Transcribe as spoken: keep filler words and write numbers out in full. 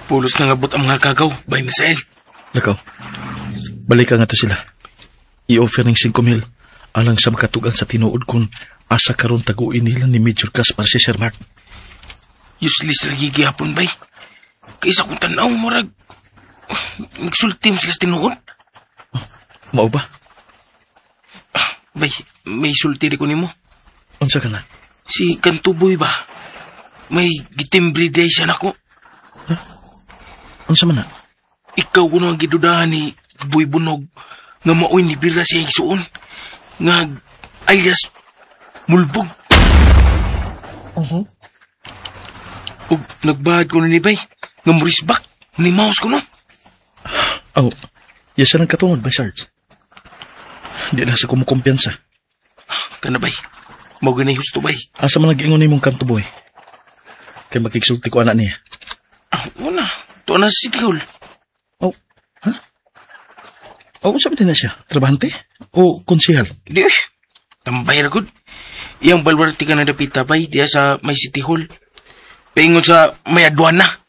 Pulos na ngabot ang mga kagaw, Bay Misael. Lakaw, balik ka nga to sila. I-offer ng singko mil alang sa makatugan sa tinuod kung asa karon taguin nila ni Major Gas para si Sir Mark. Useless lagi gihapon, Bay. Kaysa kung tanaw, marag... Nagsultim sila sa tinuod. Oh, mao ba? Bay, may sulti ko nimo. Unsa ka na? Si Kantuboy ba? May gitimbre day siya nako. Huh? Unsa man na? Ikaw ko nang gidudahan ni Boy Bunog nga maoy ni Bira siya isuon. Nga alias Mulbog. Uh-huh. Ug nagbahad ko na ni Bay nga murisbak ni Maus ko no. Oh, yasa nang katungod ba, Sarge? Di na sa kumukumpiyansa. Kana, Bay. Mau ganay husto, Bay. Asa man nag-ingon ni mong kanto, boy? Kaya makiksulti ko anak niya. Ah, wala. Ito na sa City Hall. Oh, ha? Oh, sabi din na siya? Trabahante? O konsihal? Di, eh. Tambay na good. Iyang balwarti ka na dapita, Bay, diya sa may City Hall. Paingon sa may adwana.